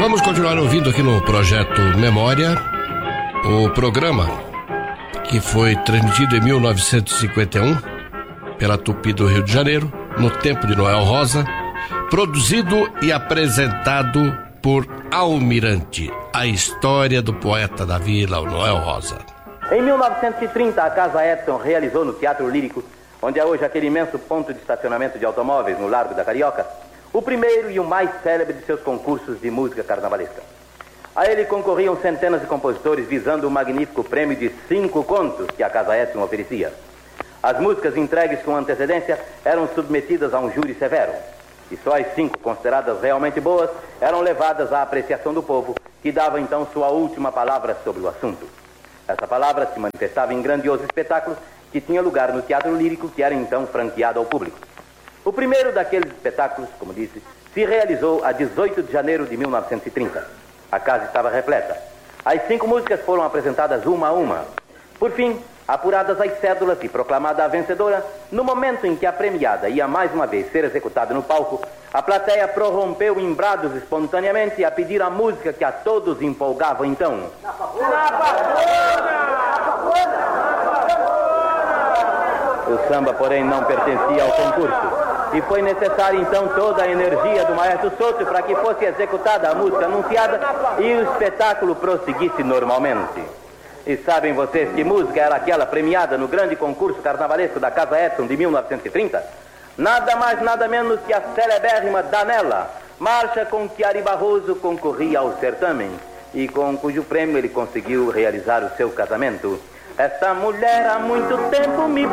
Vamos continuar ouvindo aqui no Projeto Memória o programa que foi transmitido em 1951 pela Tupi do Rio de Janeiro, no tempo de Noel Rosa, produzido e apresentado por Almirante, a história do poeta da vila, o Noel Rosa. Em 1930, a Casa Edson realizou no Teatro Lírico, onde é hoje aquele imenso ponto de estacionamento de automóveis no Largo da Carioca, o primeiro e o mais célebre de seus concursos de música carnavalesca. A ele concorriam centenas de compositores visando o magnífico prêmio de 5 contos que a Casa Edson oferecia. As músicas entregues com antecedência eram submetidas a um júri severo, e só as 5 consideradas realmente boas eram levadas à apreciação do povo, que dava então sua última palavra sobre o assunto. Essa palavra se manifestava em grandioso espetáculo que tinha lugar no Teatro Lírico, que era então franqueado ao público. O primeiro daqueles espetáculos, como disse, se realizou a 18 de janeiro de 1930. A casa estava repleta. As 5 músicas foram apresentadas uma a uma. Por fim, apuradas as cédulas e proclamada a vencedora, no momento em que a premiada ia mais uma vez ser executada no palco, a plateia prorrompeu em brados espontaneamente a pedir a música que a todos empolgava então. O samba, porém, não pertencia ao concurso. E foi necessária então toda a energia do maestro Souto para que fosse executada a música anunciada e o espetáculo prosseguisse normalmente. E sabem vocês que música era aquela premiada no grande concurso carnavalesco da Casa Edson de 1930? Nada mais, nada menos que a celebérrima Danela, marcha com que Ari Barroso concorria ao certame e com cujo prêmio ele conseguiu realizar o seu casamento. Esta mulher há muito tempo me